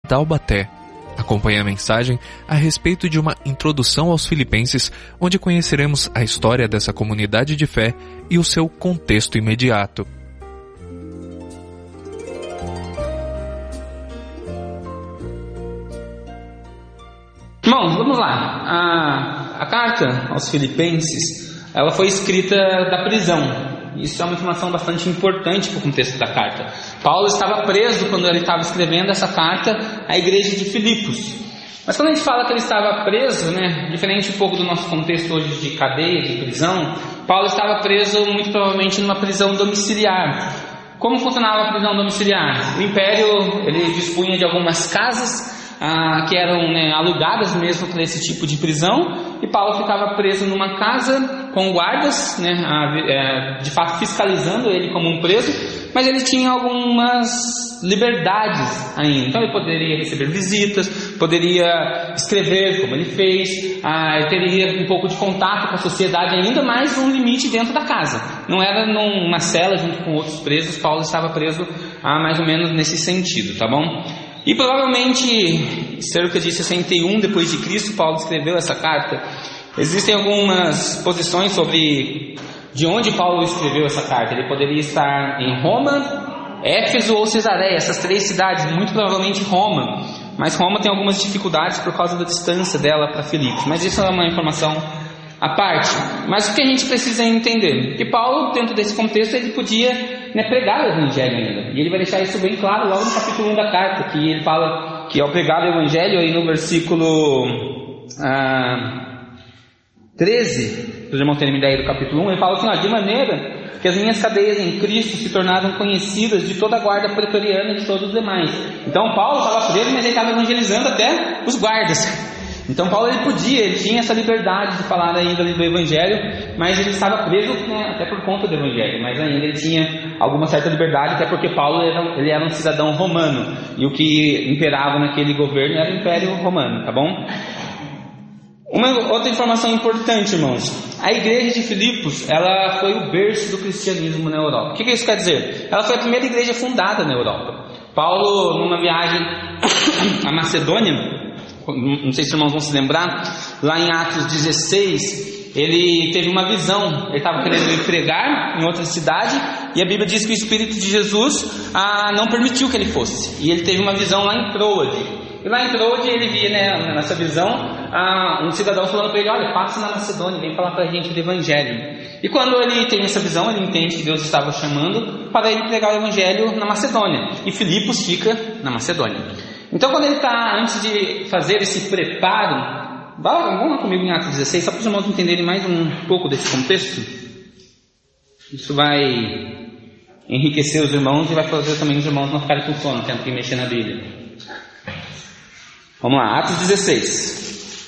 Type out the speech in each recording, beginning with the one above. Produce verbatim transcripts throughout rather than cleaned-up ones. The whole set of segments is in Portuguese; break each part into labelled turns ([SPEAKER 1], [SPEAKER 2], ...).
[SPEAKER 1] Taubaté. Acompanhe a mensagem a respeito de uma introdução aos Filipenses, onde conheceremos a história dessa comunidade de fé e o seu contexto imediato.
[SPEAKER 2] Irmãos, vamos lá. A, a carta aos Filipenses, ela foi escrita da prisão. Isso é uma informação bastante importante para o contexto da carta. Paulo estava preso quando ele estava escrevendo essa carta à igreja de Filipos. Mas quando a gente fala que ele estava preso, né, diferente um pouco do nosso contexto hoje de cadeia, de prisão, Paulo estava preso muito provavelmente numa prisão domiciliar. Como funcionava a prisão domiciliar? O império ele dispunha de algumas casas Ah, que eram né, alugadas mesmo para esse tipo de prisão, e Paulo ficava preso numa casa com guardas, né, a, é, de fato fiscalizando ele como um preso, mas ele tinha algumas liberdades ainda. Então ele poderia receber visitas, poderia escrever como ele fez, ah, ele teria um pouco de contato com a sociedade, ainda mais um limite dentro da casa. Não era numa cela junto com outros presos. Paulo estava preso ah, mais ou menos nesse sentido, tá bom? E provavelmente, cerca de sessenta e um depois de Cristo, Paulo escreveu essa carta. Existem algumas posições sobre de onde Paulo escreveu essa carta. Ele poderia estar em Roma, Éfeso ou Cesareia, essas três cidades, muito provavelmente Roma. Mas Roma tem algumas dificuldades por causa da distância dela para Filipos. Mas isso é uma informação à parte. Mas o que a gente precisa entender? Que Paulo, dentro desse contexto, ele podia né, pregar o Evangelho ainda. E ele vai deixar isso bem claro logo no capítulo um da carta, que ele fala que ao pregar o Evangelho, aí no versículo ah, treze, para os irmãos terem uma ideia do capítulo um, ele fala assim, ó, de maneira que as minhas cadeias em Cristo se tornaram conhecidas de toda a guarda pretoriana e de todos os demais. Então Paulo estava preso, mas ele estava evangelizando até os guardas. Então Paulo ele podia, ele tinha essa liberdade de falar ainda do Evangelho, mas ele estava preso né, até por conta do Evangelho, mas ainda ele tinha alguma certa liberdade, até porque Paulo era, ele era um cidadão romano, e o que imperava naquele governo era o Império Romano, tá bom? Uma outra informação importante, irmãos, a igreja de Filipos, ela foi o berço do cristianismo na Europa. O que, que isso quer dizer? Ela foi a primeira igreja fundada na Europa. Paulo, numa viagem à Macedônia, não sei se os irmãos vão se lembrar, lá em Atos dezesseis, ele teve uma visão. Ele estava querendo ir pregar em outra cidade, e a Bíblia diz que o Espírito de Jesus ah, não permitiu que ele fosse. E ele teve uma visão lá em Troade. E lá em Troade ele via né, nessa visão ah, um cidadão falando para ele, olha, passe na Macedônia, vem falar para a gente do Evangelho. E quando ele tem essa visão, ele entende que Deus estava chamando para ele pregar o Evangelho na Macedônia. E Filipos fica na Macedônia. Então quando ele está, antes de fazer esse preparo, vamos lá comigo em Atos dezesseis, só para os irmãos entenderem mais um pouco desse contexto. Isso vai enriquecer os irmãos e vai fazer também os irmãos não ficarem com sono, tendo que mexer na Bíblia. Vamos lá, Atos dezesseis.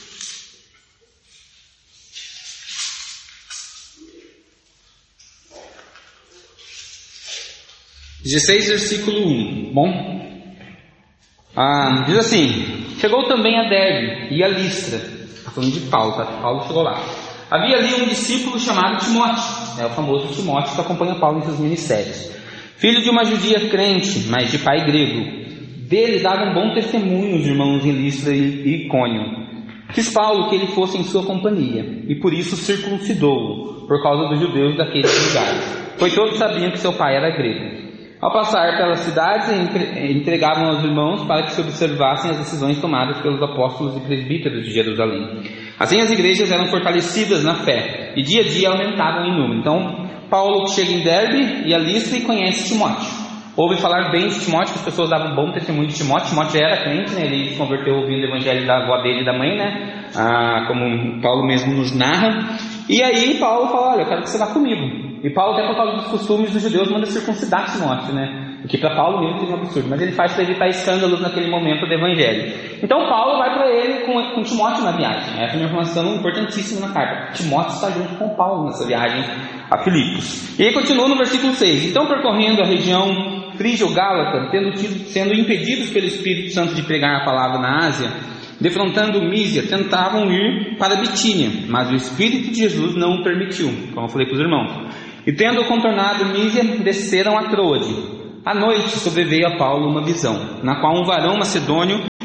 [SPEAKER 2] dezesseis, versículo um. Bom? Ah, diz assim: chegou também a Derbe e a Listra. Está falando de Paulo, tá? Paulo chegou lá. Havia ali um discípulo chamado Timóteo, é o famoso Timóteo que acompanha Paulo em seus ministérios. Filho de uma judia crente, mas de pai grego. Dele davam bom testemunho os irmãos em Listra e Icônio. Quis Paulo que ele fosse em sua companhia, e por isso circuncidou-o, por causa dos judeus daqueles lugares, pois todos sabiam que seu pai era grego. Ao passar pelas cidades, entregavam aos irmãos para que se observassem as decisões tomadas pelos apóstolos e presbíteros de Jerusalém. Assim as igrejas eram fortalecidas na fé, e dia a dia aumentavam em número. Então Paulo chega em Derbe e a Listra e conhece Timóteo. Ouve falar bem de Timóteo, que as pessoas davam bom testemunho de Timóteo. Timóteo já era crente, né? Ele se converteu ouvindo o evangelho da avó dele e da mãe, né? Ah, como Paulo mesmo nos narra. E aí Paulo fala, olha, eu quero que você vá comigo. E Paulo, até por causa dos costumes dos judeus, manda circuncidar Timóteo, né? O que para Paulo mesmo seria um absurdo, mas ele faz para evitar escândalos naquele momento do evangelho. Então Paulo vai para ele com, com Timóteo na viagem. Essa é uma informação importantíssima na carta. Timóteo está junto com Paulo nessa viagem a Filipos. E aí continua no versículo seis. Então, percorrendo a região frígio-gálata, tendo tido, sendo impedidos pelo Espírito Santo de pregar a palavra na Ásia, defrontando Mísia, tentavam ir para Bitínia, mas o Espírito de Jesus não o permitiu, como eu falei para os irmãos. E tendo contornado Mísia, desceram a Troade. À noite sobreveio a Paulo uma visão, na qual um varão macedônio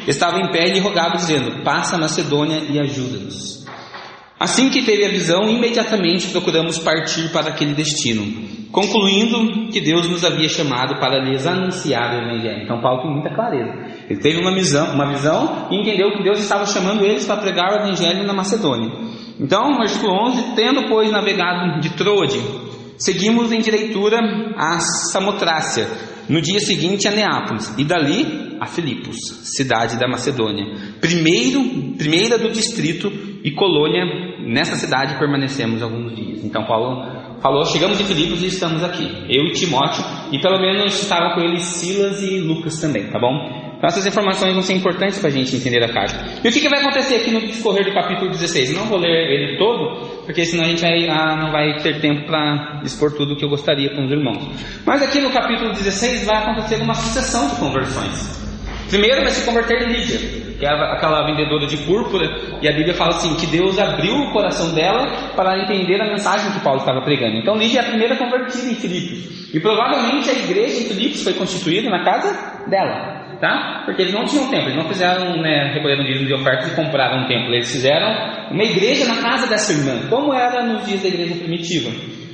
[SPEAKER 2] estava em pé e lhe rogava, dizendo: passa a Macedônia e ajuda-nos. Assim que teve a visão, imediatamente procuramos partir para aquele destino, concluindo que Deus nos havia chamado para lhes anunciar o Evangelho. Então Paulo tem muita clareza. Ele teve uma visão, uma visão e entendeu que Deus estava chamando eles para pregar o Evangelho na Macedônia. Então, versículo onze: tendo, pois, navegado de Troade, seguimos em direitura a Samotrácia, no dia seguinte a Neápolis, e dali a Filipos, cidade da Macedônia, primeiro, primeira do distrito e colônia. Nessa cidade permanecemos alguns dias. Então Paulo falou: chegamos em Filipos e estamos aqui, eu e Timóteo, e pelo menos estavam com eles Silas e Lucas também, tá bom? Então essas informações vão ser importantes para a gente entender a carta. E o que, que vai acontecer aqui no discorrer do capítulo dezesseis? Eu não vou ler ele todo, porque senão a gente vai, ah, não vai ter tempo para expor tudo o que eu gostaria com os irmãos. Mas aqui no capítulo dezesseis vai acontecer uma sucessão de conversões. Primeiro vai se converter Lídia, que é aquela vendedora de púrpura, e a Bíblia fala assim, que Deus abriu o coração dela para entender a mensagem que Paulo estava pregando. Então Lídia é a primeira convertida em Filipos, e provavelmente a igreja em Filipos foi constituída na casa dela, tá? Porque eles não tinham templo, eles não fizeram, né, recolheram dízimo de ofertas e compraram um templo, eles fizeram uma igreja na casa dessa irmã, como era nos dias da igreja primitiva.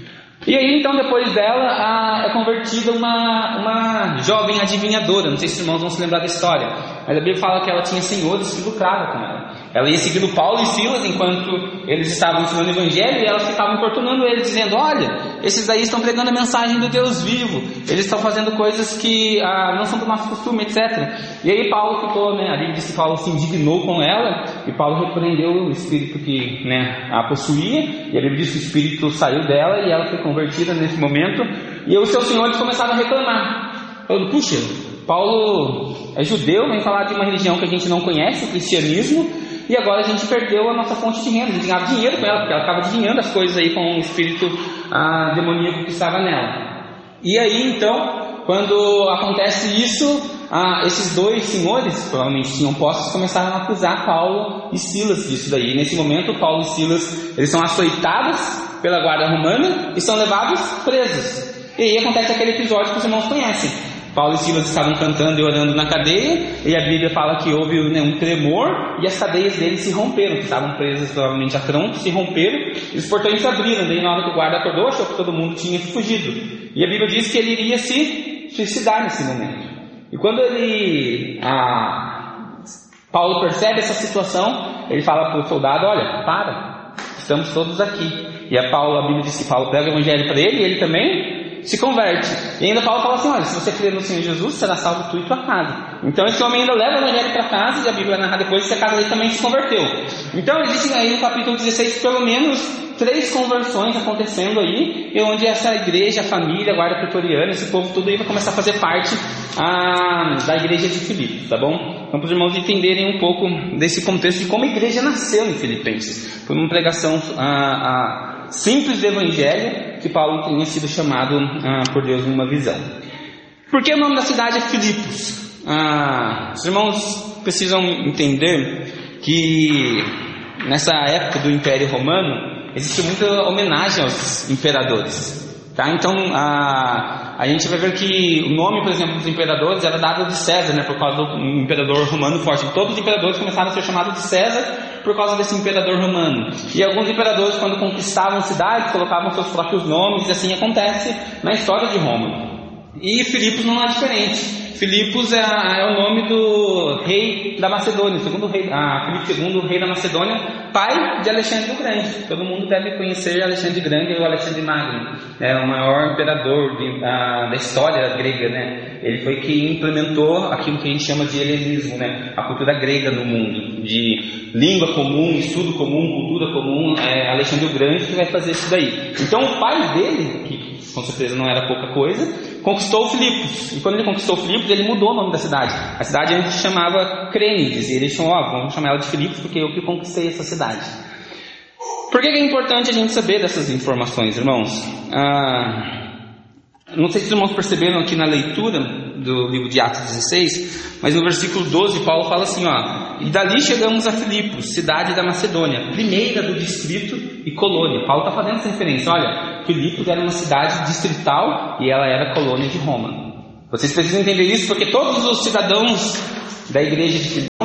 [SPEAKER 2] E aí então depois dela a, é convertida uma, uma jovem adivinhadora. Não sei se os irmãos vão se lembrar da história, mas a Bíblia fala que ela tinha senhores que lucravam com ela. Ela ia seguindo Paulo e Silas enquanto eles estavam ensinando o Evangelho, e elas ficavam importunando eles, dizendo: olha, esses daí estão pregando a mensagem do Deus vivo, eles estão fazendo coisas que ah, não são do nosso costume, etcétera. E aí Paulo ficou, né, a Bíblia diz que Paulo se indignou com ela, e Paulo repreendeu o espírito que, né, a possuía, e a Bíblia diz que o espírito saiu dela e ela foi convertida nesse momento. E os seus senhores começaram a reclamar, falando: puxa, Paulo é judeu, vem falar de uma religião que a gente não conhece, o cristianismo, e agora a gente perdeu a nossa fonte de renda. A gente ganhava dinheiro com ela, porque ela estava adivinhando as coisas aí com o espírito ah, demoníaco que estava nela. E aí então, quando acontece isso, ah, esses dois senhores, provavelmente tinham posses, começaram a acusar Paulo e Silas disso daí. Nesse momento, Paulo e Silas, eles são açoitados pela guarda romana e são levados presos. E aí acontece aquele episódio que os irmãos conhecem. Paulo e Silas estavam cantando e orando na cadeia, e a Bíblia fala que houve, né, um tremor, e as cadeias deles se romperam, que estavam presas provavelmente a troncos, se romperam, e os portões se abriram. Daí na hora que o guarda acordou, achou que todo mundo tinha fugido, e a Bíblia diz que ele iria se suicidar nesse momento. E quando ele, a, Paulo percebe essa situação, ele fala para o soldado: olha, para, estamos todos aqui. E a, Paulo, a Bíblia diz que Paulo prega o Evangelho para ele, e ele também se converte. E ainda Paulo fala assim: olha, se você crer no Senhor Jesus, será salvo tu e tua casa. Então esse homem ainda leva o Evangelho para casa, e a Bíblia vai narrar depois que a casa dele também se converteu. Então existem aí no capítulo dezesseis pelo menos três conversões acontecendo aí, e onde essa igreja, a família, a guarda pretoriana, esse povo tudo aí vai começar a fazer parte ah, da igreja de Filipos, tá bom? Então para os irmãos entenderem um pouco desse contexto de como a igreja nasceu em Filipenses. Foi uma pregação ah, ah, simples do Evangelho, que Paulo tinha sido chamado ah, por Deus em uma visão. Por que o nome da cidade é Filipos? Ah, os irmãos precisam entender que nessa época do Império Romano existe muita homenagem aos imperadores, tá? Então a, a gente vai ver que o nome, por exemplo, dos imperadores era dado de César, né, por causa do imperador romano forte. Todos os imperadores começaram a ser chamados de César por causa desse imperador romano. E alguns imperadores, quando conquistavam cidades, colocavam seus próprios nomes, e assim acontece na história de Roma. E Filipos não é diferente. Filipos é, é o nome do rei da Macedônia, segundo rei, ah, Filipe segundo, rei da Macedônia, pai de Alexandre o Grande. Todo mundo deve conhecer Alexandre o Grande ou Alexandre Magno, é o maior imperador de, ah, da história grega, né? Ele foi quem implementou aquilo que a gente chama de helenismo, né? A cultura grega no mundo, de língua comum, estudo comum, cultura comum. É Alexandre o Grande que vai fazer isso daí. Então o pai dele, que com certeza não era pouca coisa, conquistou Filipos. E quando ele conquistou Filipos, ele mudou o nome da cidade. A cidade antes se chamava Crênides, e eles chamam, ó, vamos chamar ela de Filipos porque eu que conquistei essa cidade. Por que é importante a gente saber dessas informações, irmãos? Ah, não sei se os irmãos perceberam aqui na leitura do livro de Atos dezesseis, mas no versículo doze Paulo fala assim, ó: e dali chegamos a Filipos, cidade da Macedônia, primeira do distrito e colônia. Paulo está fazendo essa referência. Olha, Filipos era uma cidade distrital e ela era colônia de Roma. Vocês precisam entender isso porque todos os cidadãos da igreja de Filipos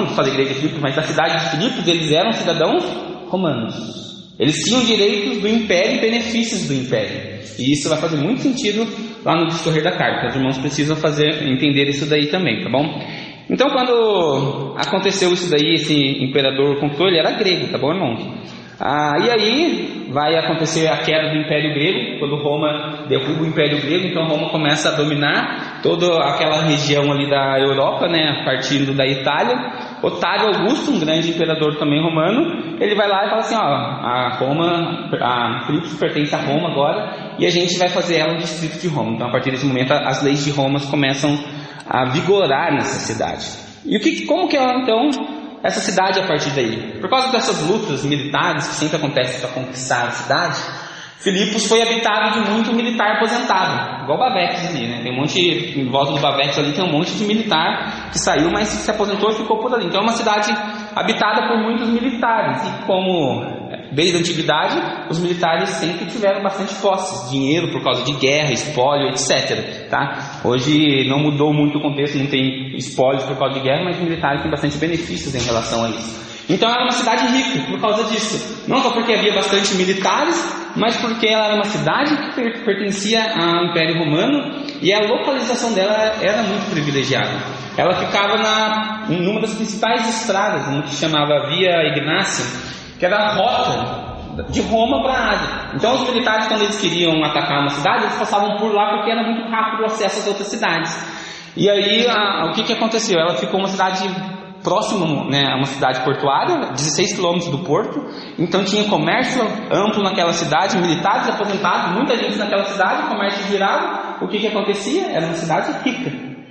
[SPEAKER 2] não só da igreja de Filipos, mas da cidade de Filipos, eles eram cidadãos romanos. Eles tinham direitos do império e benefícios do império. E isso vai fazer muito sentido lá no discorrer da carta. Os irmãos precisam fazer, entender isso daí também, tá bom? Então, quando aconteceu isso daí, esse imperador conquistou, ele era grego, tá bom, irmãos? Ah, e aí vai acontecer a queda do Império Grego, quando Roma derruba o Império Grego, então Roma começa a dominar toda aquela região ali da Europa, né, partindo da Itália. Otávio Augusto, um grande imperador também romano, ele vai lá e fala assim, ó, a Roma, a Filipos pertence a Roma agora, e a gente vai fazer ela um distrito de Roma. Então, a partir desse momento, as leis de Roma começam a vigorar nessa cidade. E o que, como que ela, então, essa cidade a partir daí? Por causa dessas lutas militares que sempre acontecem para conquistar a cidade, Filipos foi habitado de muito militar aposentado, igual Bavetes ali, né? Tem um monte, em volta do Bavetes ali tem um monte de militar que saiu, mas se aposentou e ficou por ali. Então é uma cidade habitada por muitos militares, e como desde a antiguidade, os militares sempre tiveram bastante posses, dinheiro por causa de guerra, espólio, etcétera. Tá? Hoje não mudou muito o contexto, não tem espólios por causa de guerra, mas os militares têm bastante benefícios em relação a isso. Então ela era uma cidade rica por causa disso. Não só porque havia bastante militares, mas porque ela era uma cidade que pertencia ao Império Romano e a localização dela era muito privilegiada. Ela ficava na, em uma das principais estradas, uma que se chamava Via Ignácia, que era a rota de Roma para a Ásia. Então os militares, quando eles queriam atacar uma cidade, eles passavam por lá porque era muito rápido o acesso às outras cidades. E aí a, o que, que aconteceu? Ela ficou uma cidade próximo, né, a uma cidade portuária, dezesseis quilômetros do porto, então tinha comércio amplo naquela cidade, militares aposentados, muita gente naquela cidade, comércio girado. O que, que acontecia? Era uma cidade rica.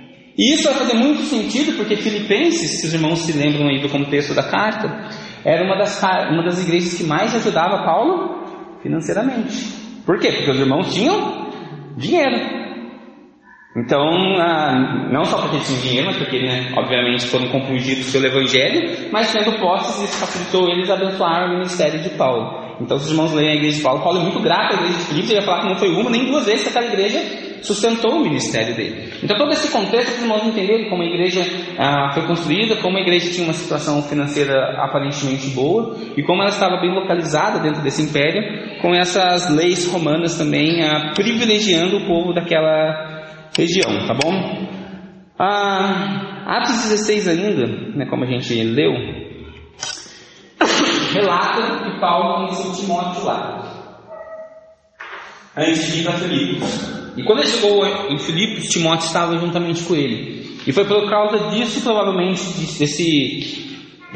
[SPEAKER 2] E isso vai fazer muito sentido, porque Filipenses, se os irmãos se lembram aí do contexto da carta, era uma das, uma das igrejas que mais ajudava Paulo financeiramente. Por quê? Porque os irmãos tinham dinheiro. Então, ah, não só porque eles tinham dinheiro, mas porque, né, obviamente, foram compungidos pelo Evangelho, mas tendo posses, isso facilitou eles a abençoar o ministério de Paulo. Então, se os irmãos leem a igreja de Paulo, Paulo é muito grato à igreja de Filipos, ele vai falar que não foi uma nem duas vezes que aquela igreja sustentou o ministério dele. Então, todo esse contexto, para os irmãos entenderem como a igreja ah, foi construída, como a igreja tinha uma situação financeira aparentemente boa, e como ela estava bem localizada dentro desse império, com essas leis romanas também ah, privilegiando o povo daquela região, tá bom? Ah, Atos dezesseis ainda, né, como a gente leu, relata que Paulo conheceu Timóteo lá, antes de ir para Filipos. E quando ele chegou em Filipos, Timóteo estava juntamente com ele. E foi por causa disso, provavelmente, desse,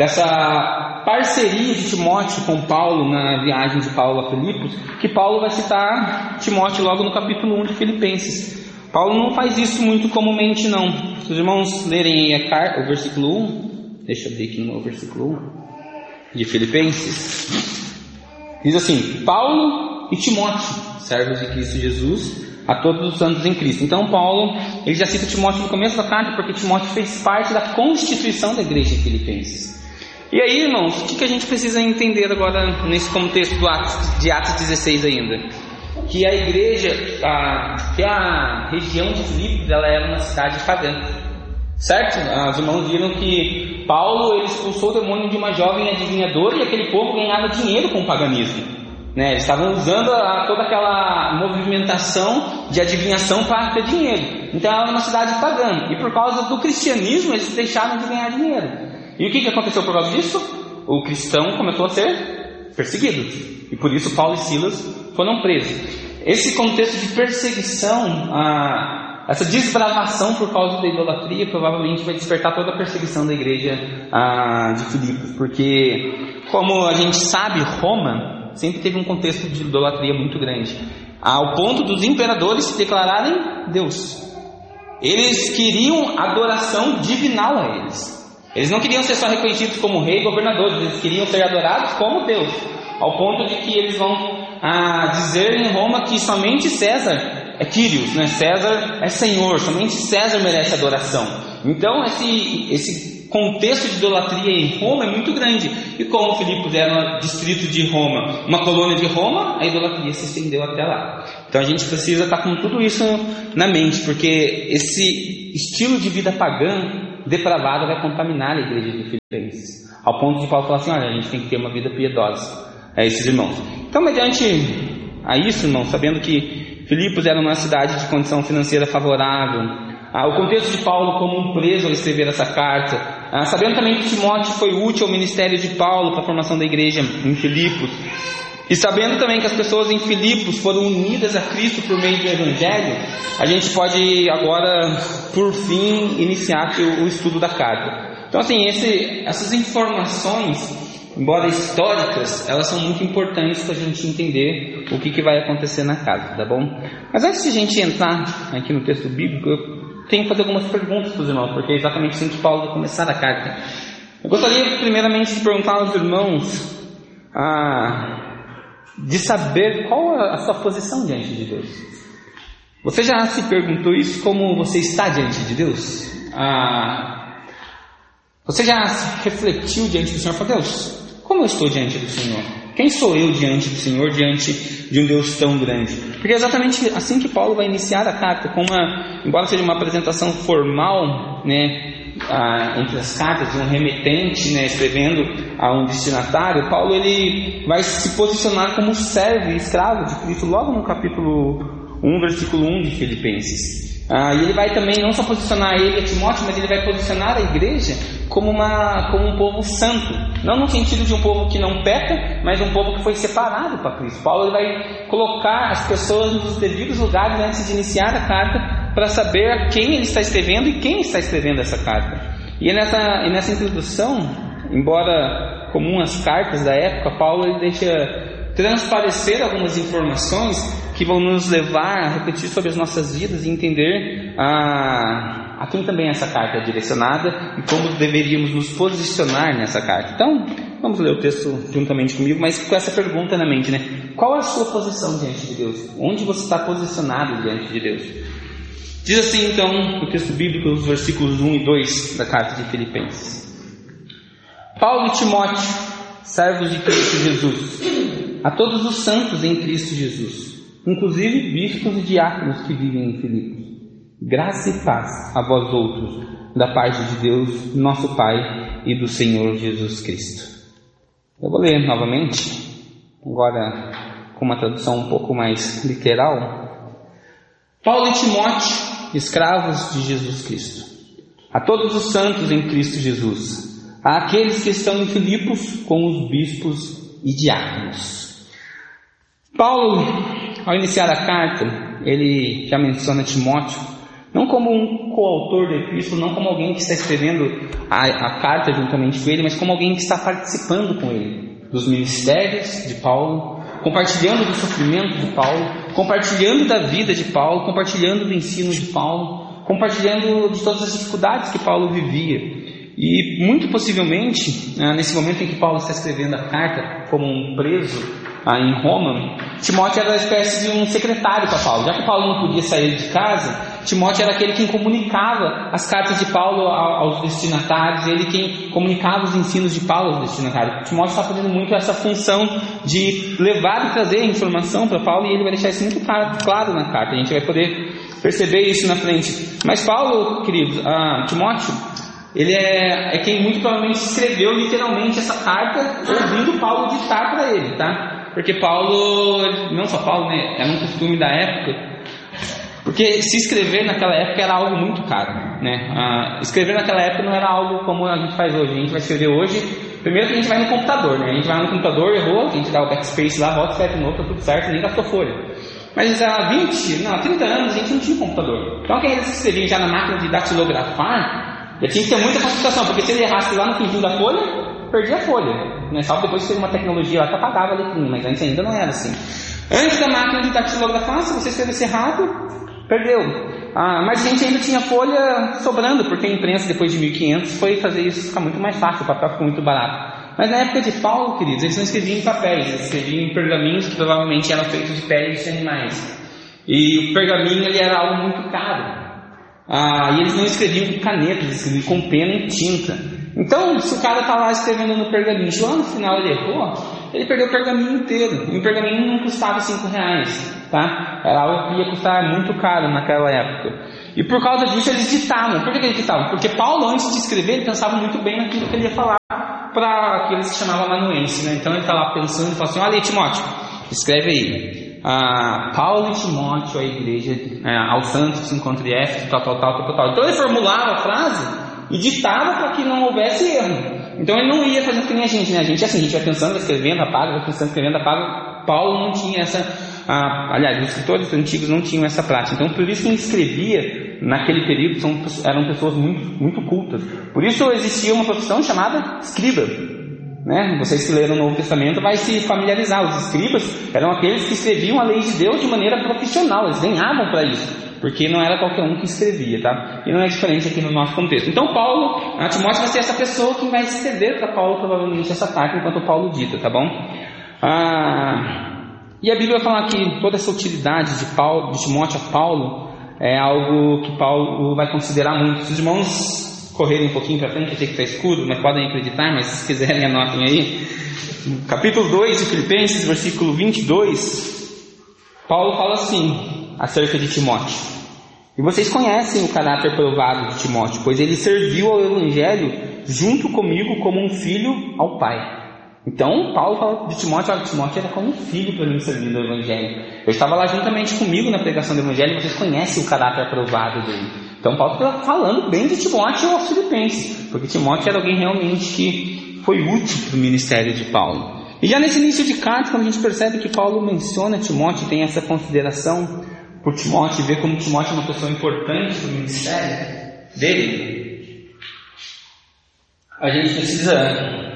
[SPEAKER 2] dessa parceria de Timóteo com Paulo na viagem de Paulo a Filipos, que Paulo vai citar Timóteo logo no capítulo um de Filipenses. Paulo não faz isso muito comumente, não. Se os irmãos lerem aí a carta, o versículo um, deixa eu ver aqui no versículo um de Filipenses, diz assim: Paulo e Timóteo, servos de Cristo Jesus, a todos os santos em Cristo. Então Paulo, ele já cita Timóteo no começo da carta, porque Timóteo fez parte da constituição da igreja de Filipenses. E aí, irmãos, o que a gente precisa entender agora nesse contexto do Atos, de Atos dezesseis ainda? Que a igreja, a, que a região de Filipos, ela era uma cidade pagã, certo? Os irmãos viram que Paulo, ele expulsou o demônio de uma jovem adivinhadora, e aquele povo ganhava dinheiro com o paganismo, né? Eles estavam usando a, toda aquela movimentação de adivinhação para ter dinheiro. Então ela era uma cidade pagã, e por causa do cristianismo eles deixaram de ganhar dinheiro. E o que, que aconteceu por causa disso? O cristão começou a ser perseguido, e por isso Paulo e Silas foram presos. Esse contexto de perseguição, a, essa desbravação por causa da idolatria, provavelmente vai despertar toda a perseguição da igreja a, de Filipos, porque, como a gente sabe, Roma sempre teve um contexto de idolatria muito grande, ao ponto dos imperadores se declararem Deus. Eles queriam adoração divinal a eles. Eles não queriam ser só reconhecidos como rei e governadores, eles queriam ser adorados como Deus, ao ponto de que eles vão a dizer em Roma que somente César é Quírios, né? César é Senhor, somente César merece adoração. Então esse, esse contexto de idolatria em Roma é muito grande. E como Filipos era um distrito de Roma, uma colônia de Roma, a idolatria se estendeu até lá. Então a gente precisa estar com tudo isso na mente, porque esse estilo de vida pagã depravada vai contaminar a igreja de Filipenses, ao ponto de Paulo falar assim: olha, a gente tem que ter uma vida piedosa. É esses irmãos. Então, mediante a isso, irmãos, sabendo que Filipos era uma cidade de condição financeira favorável, ah, o contexto de Paulo como um preso ao escrever essa carta, ah, sabendo também que Timóteo foi útil ao ministério de Paulo para a formação da igreja em Filipos, e sabendo também que as pessoas em Filipos foram unidas a Cristo por meio do Evangelho, a gente pode agora, por fim, iniciar o estudo da carta. Então, assim, esse, essas informações, embora históricas, elas são muito importantes para a gente entender o que, que vai acontecer na carta, tá bom? Mas antes de a gente entrar aqui no texto bíblico, eu tenho que fazer algumas perguntas para os irmãos, porque é exatamente assim que Paulo vai começar a carta. Eu gostaria primeiramente de perguntar aos irmãos ah, de saber qual é a sua posição diante de Deus. Você já se perguntou isso, como você está diante de Deus? Ah, você já refletiu diante do Senhor e falou: Deus, como eu estou diante do Senhor? Quem sou eu diante do Senhor, diante de um Deus tão grande? Porque é exatamente assim que Paulo vai iniciar a carta, com uma, embora seja uma apresentação formal, né, ah, entre as cartas de um remetente, né, escrevendo a um destinatário, Paulo ele vai se posicionar como servo e escravo de Cristo logo no capítulo um, versículo um de Filipenses. Ah, e ele vai também não só posicionar ele e Timóteo, mas ele vai posicionar a igreja como, uma, como um povo santo. Não no sentido de um povo que não peca, mas um povo que foi separado para Cristo. Paulo ele vai colocar as pessoas nos devidos lugares antes de iniciar a carta, para saber a quem ele está escrevendo e quem está escrevendo essa carta. E nessa, e nessa introdução, embora comum às cartas da época, Paulo ele deixa transparecer algumas informações que vão nos levar a refletir sobre as nossas vidas e entender a, a quem também essa carta é direcionada e como deveríamos nos posicionar nessa carta. Então, vamos ler o texto juntamente comigo, mas com essa pergunta na mente, né? Qual é a sua posição diante de Deus? Onde você está posicionado diante de Deus? Diz assim, então, o texto bíblico, os versículos um e dois da carta de Filipenses. Paulo e Timóteo, servos de Cristo Jesus, a todos os santos em Cristo Jesus, inclusive bispos e diáconos que vivem em Filipos, graça e paz a vós outros, da parte de Deus, nosso Pai, e do Senhor Jesus Cristo. Eu vou ler novamente, agora com uma tradução um pouco mais literal. Paulo e Timóteo, escravos de Jesus Cristo, a todos os santos em Cristo Jesus, a aqueles que estão em Filipos com os bispos e diáconos. Paulo, ao iniciar a carta, ele já menciona Timóteo, não como um coautor da epístola, não como alguém que está escrevendo a, a carta juntamente com ele, mas como alguém que está participando com ele dos ministérios de Paulo, compartilhando do sofrimento de Paulo, compartilhando da vida de Paulo, compartilhando do ensino de Paulo, compartilhando de todas as dificuldades que Paulo vivia. E muito possivelmente, nesse momento em que Paulo está escrevendo a carta como um preso em Roma, Timóteo era uma espécie de um secretário para Paulo. Já que Paulo não podia sair de casa, Timóteo era aquele quem comunicava as cartas de Paulo aos destinatários, ele quem comunicava os ensinos de Paulo aos destinatários. Timóteo está fazendo muito essa função de levar e trazer informação para Paulo, e ele vai deixar isso muito claro na carta. A gente vai poder perceber isso na frente. Mas Paulo, querido, ah, Timóteo, ele é, é quem muito provavelmente escreveu literalmente essa carta, ouvindo Paulo ditar para ele, tá? Porque Paulo, não só Paulo, né, era um costume da época, porque se escrever naquela época era algo muito caro, né? Ah, escrever naquela época não era algo como a gente faz hoje. A gente vai escrever hoje, primeiro que a gente vai no computador, né? A gente vai no computador, errou, a gente dá o backspace lá, volta, escreve de novo, tá tudo certo, nem gastou folha. Mas há vinte, não, trinta anos a gente não tinha computador. Então quem eles escreviam já na máquina de datilografar, já tinha que ter muita facilitação, porque se ele errasse lá no finzinho da folha, perdia a folha, né? Salvo depois que teve uma tecnologia lá que apagava a letrinha, mas antes ainda não era assim. Antes da máquina de datilografar, se você escrevesse errado, perdeu. Ah, mas a gente ainda tinha folha sobrando, porque a imprensa depois de mil e quinhentos foi fazer isso ficar muito mais fácil, o papel ficou muito barato. Mas na época de Paulo, queridos, eles não escreviam em papéis, eles escreviam em pergaminhos que provavelmente eram feitos de peles de animais. E o pergaminho ele era algo muito caro. Ah, e eles não escreviam com caneta, eles escreviam com pena e tinta. Então, se o cara está lá escrevendo no pergaminho, lá no final ele errou, ele perdeu o pergaminho inteiro. E o pergaminho não custava cinco reais, tá? Era algo que ia custar muito caro naquela época. E por causa disso eles ditavam. Por que eles ditavam? Porque Paulo, antes de escrever, ele pensava muito bem naquilo que ele ia falar para aqueles que chamavam amanuense, né? Então ele está lá pensando e fala assim: olha aí, Timóteo, escreve aí. Ah, Paulo e Timóteo, a igreja, é, aos santos que se encontram em Éfeso, tal, tal, tal, tal, tal. Então ele formulava a frase e ditava para que não houvesse erro. Então ele não ia fazendo que nem a gente, né? A gente é assim, a gente vai pensando, vai escrevendo, apaga, vai pensando, escrevendo, apaga. Paulo não tinha essa... Ah, aliás, os escritores antigos não tinham essa prática. Então por isso que quem escrevia naquele período são, eram pessoas muito, muito cultas. Por isso existia uma profissão chamada escriba, né? Vocês que leram o Novo Testamento vai se familiarizar. Os escribas eram aqueles que escreviam a lei de Deus de maneira profissional. Eles ganhavam para isso, porque não era qualquer um que escrevia, tá? E não é diferente aqui no nosso contexto. Então Paulo, a Timóteo vai ser essa pessoa que vai escrever para Paulo provavelmente essa carta enquanto Paulo dita, tá bom? Ah... E a Bíblia vai falar que toda essa utilidade de, Paulo, de Timóteo a Paulo é algo que Paulo vai considerar muito. Se os irmãos correrem um pouquinho para frente, eu sei que está escuro, mas podem acreditar, mas se quiserem anotem aí. Capítulo dois de Filipenses, versículo vinte e dois, Paulo fala assim acerca de Timóteo: e vocês conhecem o caráter provado de Timóteo, pois ele serviu ao Evangelho junto comigo como um filho ao Pai. Então Paulo fala de Timóteo: olha, Timóteo era como um filho para mim servindo o Evangelho. Eu estava lá juntamente comigo na pregação do Evangelho, e vocês conhecem o caráter aprovado dele. Então Paulo está falando bem de Timóteo aos Filipenses, porque Timóteo era alguém realmente que foi útil para o ministério de Paulo. E já nesse início de carta, quando a gente percebe que Paulo menciona Timóteo, tem essa consideração por Timóteo, e vê como Timóteo é uma pessoa importante para o ministério dele, a gente precisa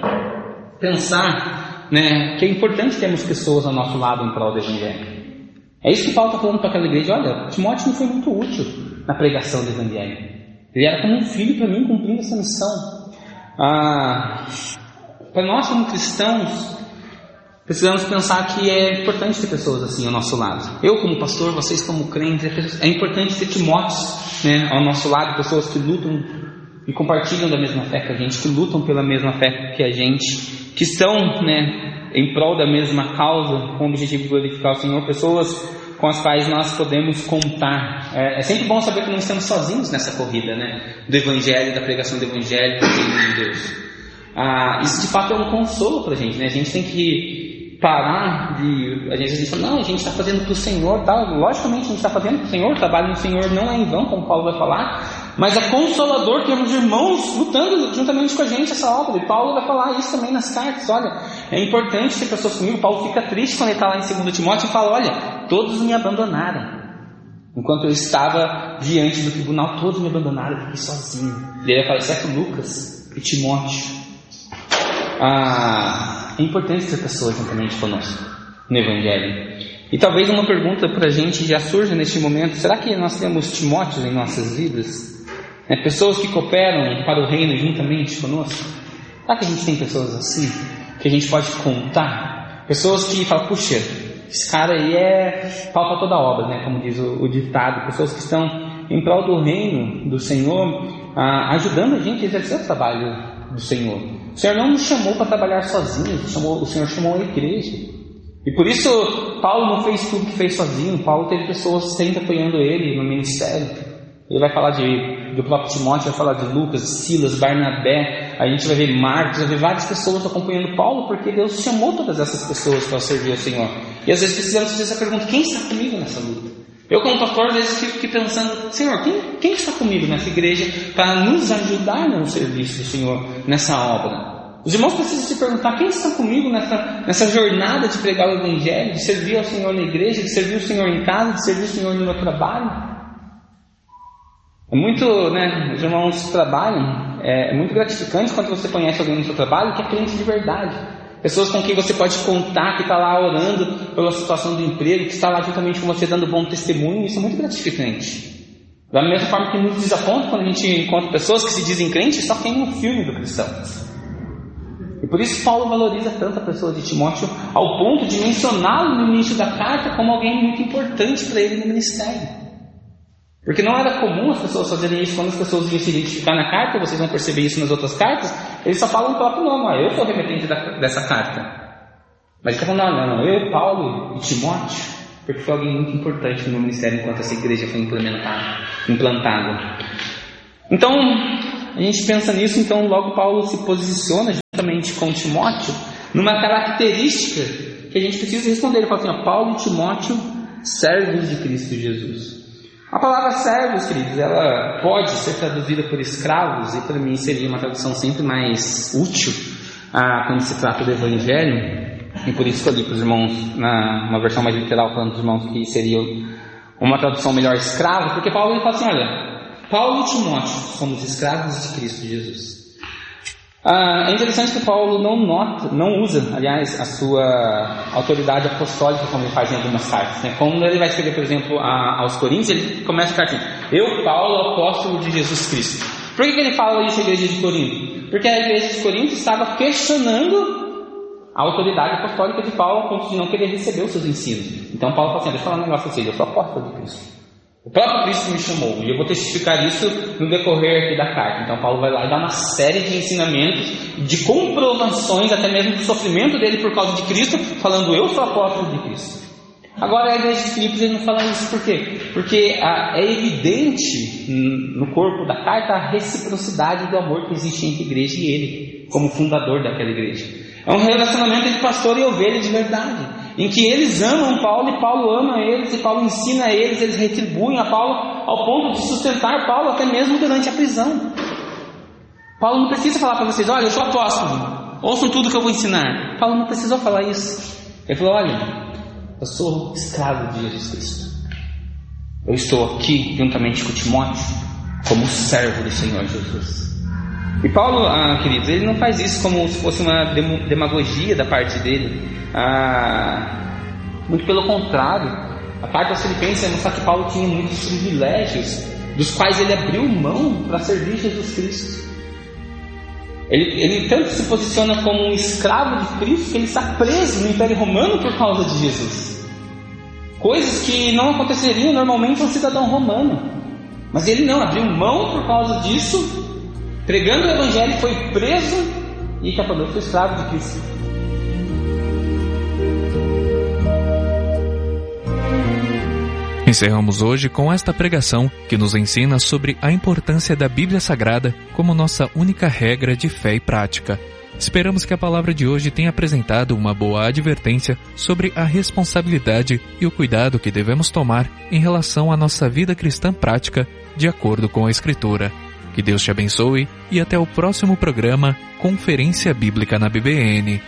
[SPEAKER 2] pensar, né, que é importante termos pessoas ao nosso lado em prol do Evangelho. É isso que Paulo está falando para aquela igreja: olha, Timóteo não foi muito útil na pregação do Evangelho. Ele era como um filho para mim, cumprindo essa missão. Ah, para nós como cristãos, precisamos pensar que é importante ter pessoas assim ao nosso lado. Eu como pastor, vocês como crentes, é importante ter Timóteos, né, ao nosso lado, pessoas que lutam e compartilham da mesma fé que a gente, que lutam pela mesma fé que a gente, que estão, né, em prol da mesma causa, com o objetivo de glorificar o Senhor, pessoas com as quais nós podemos contar. É, é sempre bom saber que não estamos sozinhos nessa corrida, né, do Evangelho, da pregação do Evangelho, do reino de Deus. Ah, isso de fato é um consolo para a gente, né? A gente tem que parar de... A gente, a gente fala: não, a gente está fazendo para o Senhor, tá? Logicamente a gente está fazendo para o Senhor, o trabalho no Senhor não é em vão, como Paulo vai falar, mas é consolador termos irmãos lutando juntamente com a gente essa obra. E Paulo vai falar isso também nas cartas: olha, é importante ter pessoas comigo. Paulo fica triste quando ele está lá em segundo Timóteo e fala: olha, todos me abandonaram enquanto eu estava diante do tribunal, todos me abandonaram, eu fiquei sozinho. E ele vai falar: exceto Lucas e Timóteo. Ah, é importante ter pessoas juntamente conosco no Evangelho. E talvez uma pergunta para a gente já surja neste momento: será que nós temos Timóteos em nossas vidas? É, pessoas que cooperam para o reino juntamente conosco? Será que a gente tem pessoas assim, que a gente pode contar? Pessoas que falam: puxa, esse cara aí é pau para toda obra, né? Como diz o, o ditado. Pessoas que estão em prol do reino do Senhor, ah, ajudando a gente a exercer o trabalho do Senhor. O Senhor não nos chamou para trabalhar sozinhos, chamou, o Senhor chamou a igreja. E por isso Paulo não fez tudo que fez sozinho. Paulo teve pessoas sempre apoiando ele no ministério. Ele vai falar de, do próprio Timóteo, vai falar de Lucas, Silas, Barnabé. A gente vai ver Marcos, vai ver várias pessoas acompanhando Paulo, porque Deus chamou todas essas pessoas para servir ao Senhor. E às vezes precisamos fazer essa pergunta: quem está comigo nessa luta? Eu como pastor às vezes fico aqui pensando: Senhor, quem, quem está comigo nessa igreja para nos ajudar no serviço do Senhor, nessa obra? Os irmãos precisam se perguntar: quem está comigo nessa, nessa jornada de pregar o Evangelho, de servir ao Senhor na igreja, de servir o Senhor em casa, de servir o Senhor no meu trabalho? É muito, né, os irmãos trabalham, é, é muito gratificante quando você conhece alguém no seu trabalho que é crente de verdade. Pessoas com quem você pode contar, que está lá orando pela situação do emprego, que está lá juntamente com você dando bom testemunho. Isso é muito gratificante. Da mesma forma que nos desaponta quando a gente encontra pessoas que se dizem crentes só tem um filme do cristão. E por isso Paulo valoriza tanto a pessoa de Timóteo, ao ponto de mencioná-lo no início da carta como alguém muito importante para ele no ministério. Porque não era comum as pessoas fazerem isso. Quando as pessoas iam se identificar na carta, vocês vão perceber isso nas outras cartas, eles só falam o próprio nome: ah, eu sou o remetente da, dessa carta. Mas ele fala: não, não, não, eu, Paulo e Timóteo, porque foi alguém muito importante no meu ministério enquanto essa igreja foi implementada. implantado. Então, a gente pensa nisso, então logo Paulo se posiciona juntamente com Timóteo numa característica que a gente precisa responder. Ele fala assim, ó, Paulo e Timóteo, servos de Cristo Jesus. A palavra servos, queridos, ela pode ser traduzida por escravos, e para mim seria uma tradução sempre mais útil ah, quando se trata do Evangelho, e por isso que eu li para os irmãos, na, uma versão mais literal, falando para os irmãos que seria uma tradução melhor escravo, porque Paulo ele fala assim, olha, Paulo e Timóteo somos escravos de Cristo Jesus. Ah, é interessante que Paulo não nota, não usa, aliás, a sua autoridade apostólica como ele faz em algumas cartas, né? Quando ele vai escrever, por exemplo, a, aos Coríntios, ele começa a carta assim, eu, Paulo, apóstolo de Jesus Cristo. Por que, que ele fala isso à igreja de Corinto? Porque a igreja de Corinto estava questionando a autoridade apostólica de Paulo a ponto de não querer receber os seus ensinos. Então Paulo fala assim, deixa eu falar um negócio assim, eu sou apóstolo de Cristo. O próprio Cristo me chamou, e eu vou testificar isso no decorrer aqui da carta. Então Paulo vai lá e dá uma série de ensinamentos, de comprovações, até mesmo do sofrimento dele por causa de Cristo, falando, eu sou apóstolo de Cristo. Agora a igreja de Filipos ele não fala isso por quê? Porque ah, é evidente no corpo da carta a reciprocidade do amor que existe entre a igreja e ele, como fundador daquela igreja. É um relacionamento entre pastor e ovelha de verdade, em que eles amam Paulo e Paulo ama eles, e Paulo ensina a eles, eles retribuem a Paulo ao ponto de sustentar Paulo até mesmo durante a prisão. Paulo não precisa falar para vocês, olha, eu sou apóstolo, ouçam tudo que eu vou ensinar. Paulo não precisou falar isso. Ele falou, olha, eu sou escravo de Jesus Cristo. Eu estou aqui juntamente com Timóteo como servo do Senhor Jesus. E Paulo, ah, queridos, ele não faz isso como se fosse uma demagogia da parte dele. Ah, muito pelo contrário, a carta aos Filipenses é mostrar que Paulo tinha muitos privilégios, dos quais ele abriu mão para servir Jesus Cristo. Ele, ele tanto se posiciona como um escravo de Cristo que ele está preso no Império Romano por causa de Jesus. Coisas que não aconteceriam normalmente a um cidadão romano. Mas ele não, abriu mão por causa disso, pregando o Evangelho, foi preso e acabou foi escravo de Cristo.
[SPEAKER 1] Encerramos hoje com esta pregação que nos ensina sobre a importância da Bíblia Sagrada como nossa única regra de fé e prática. Esperamos que a palavra de hoje tenha apresentado uma boa advertência sobre a responsabilidade e o cuidado que devemos tomar em relação à nossa vida cristã prática de acordo com a Escritura. Que Deus te abençoe e até o próximo programa Conferência Bíblica na B B N.